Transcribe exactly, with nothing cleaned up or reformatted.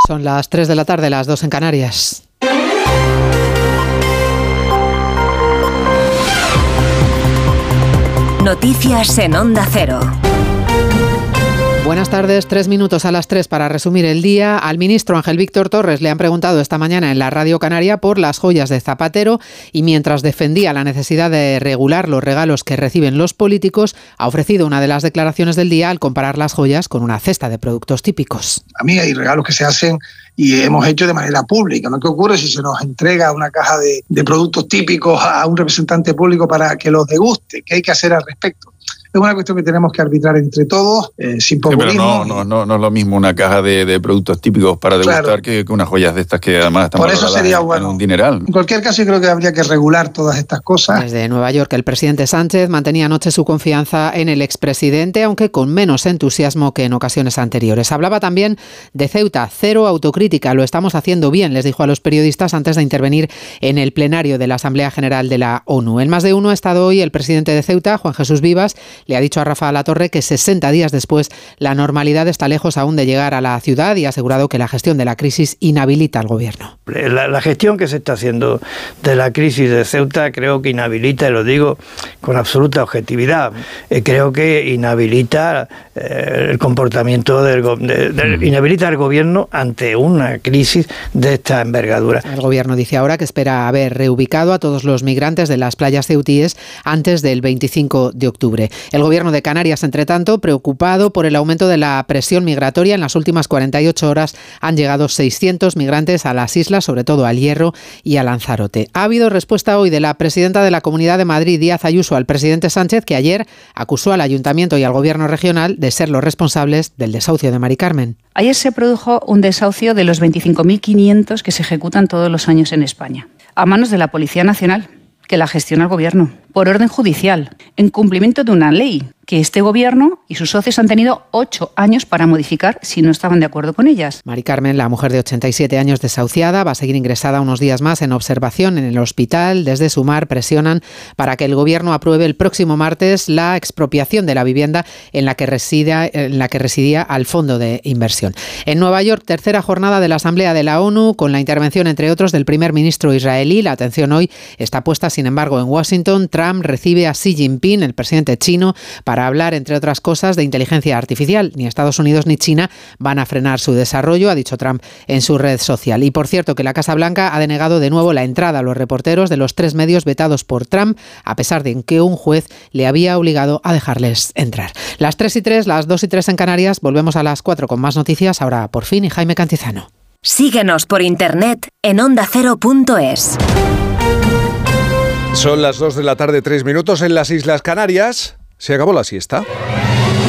Son las tres de la tarde, las dos en Canarias. Noticias en Onda Cero. Buenas tardes, tres minutos a las tres para resumir el día. Al ministro Ángel Víctor Torres le han preguntado esta mañana en la Radio Canaria por las joyas de Zapatero y mientras defendía la necesidad de regular los regalos que reciben los políticos, ha ofrecido una de las declaraciones del día al comparar las joyas con una cesta de productos típicos. A mí hay regalos que se hacen y hemos hecho de manera pública, ¿no? ¿Qué ocurre si se nos entrega una caja de, de productos típicos a un representante público para que los deguste? ¿Qué hay que hacer al respecto? Es una cuestión que tenemos que arbitrar entre todos, eh, sin populismo. Sí, pero no, no, no, no es lo mismo una caja de, de productos típicos para degustar, claro, que, que unas joyas de estas que además están por eso sería en, bueno. en un dineral. En cualquier caso, yo creo que habría que regular todas estas cosas. Desde Nueva York, el presidente Sánchez mantenía anoche su confianza en el expresidente, aunque con menos entusiasmo que en ocasiones anteriores. Hablaba también de Ceuta, cero autocrítica, lo estamos haciendo bien, les dijo a los periodistas antes de intervenir en el plenario de la Asamblea General de la ONU. En más de uno ha estado hoy el presidente de Ceuta, Juan Jesús Vivas, le ha dicho a Rafa Latorre que sesenta días después la normalidad está lejos aún de llegar a la ciudad y ha asegurado que la gestión de la crisis inhabilita al gobierno. La, la gestión que se está haciendo de la crisis de Ceuta creo que inhabilita, y lo digo con absoluta objetividad, eh, creo que inhabilita eh, el comportamiento del de, de, inhabilita al gobierno ante una crisis de esta envergadura. El gobierno dice ahora que espera haber reubicado a todos los migrantes de las playas ceutíes antes del veinticinco de octubre. El gobierno de Canarias, entre tanto, preocupado por el aumento de la presión migratoria. En las últimas cuarenta y ocho horas han llegado seiscientos migrantes a las islas, sobre todo al Hierro y a Lanzarote. Ha habido respuesta hoy de la presidenta de la Comunidad de Madrid, Díaz Ayuso, al presidente Sánchez, que ayer acusó al Ayuntamiento y al Gobierno regional de ser los responsables del desahucio de Mari Carmen. Ayer se produjo un desahucio de los veinticinco mil quinientos que se ejecutan todos los años en España, a manos de la Policía Nacional, que la gestiona el Gobierno, por orden judicial, en cumplimiento de una ley que este Gobierno y sus socios han tenido ocho años para modificar si no estaban de acuerdo con ellas. Mari Carmen, la mujer de ochenta y siete años desahuciada, va a seguir ingresada unos días más en observación en el hospital. Desde Sumar presionan para que el Gobierno apruebe el próximo martes la expropiación de la vivienda en la que resida, en la que residía al fondo de inversión. En Nueva York, tercera jornada de la Asamblea de la ONU, con la intervención, entre otros, del primer ministro israelí. La atención hoy está puesta, sin embargo, en Washington. Trump recibe a Xi Jinping, el presidente chino, para para hablar, entre otras cosas, de inteligencia artificial. Ni Estados Unidos ni China van a frenar su desarrollo, ha dicho Trump en su red social. Y por cierto, que la Casa Blanca ha denegado de nuevo la entrada a los reporteros de los tres medios vetados por Trump, a pesar de que un juez le había obligado a dejarles entrar. Las tres y tres, las dos y tres en Canarias. Volvemos a las cuatro con más noticias. Ahora por fin y Jaime Cantizano. Síguenos por internet en onda cero punto es. Son las dos de la tarde, tres minutos en las Islas Canarias. Se acabó la siesta.